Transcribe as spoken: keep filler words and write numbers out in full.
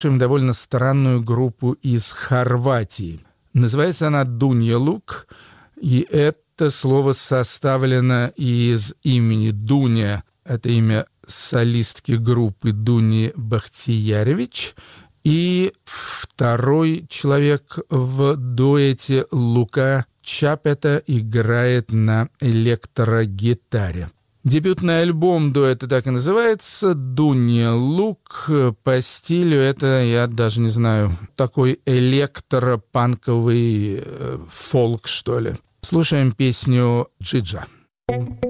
довольно странную группу из Хорватии. Называется она «Дунья Лук», и это слово составлено из имени Дуня. Это имя солистки группы Дуни Бахтияревич. И второй человек в дуэте Лука Чапета играет на электрогитаре. Дебютный альбом дуэта так и называется «Дунья Лук». По стилю это, я даже не знаю, такой электропанковый э, фолк, что ли. Слушаем песню «Джиджа».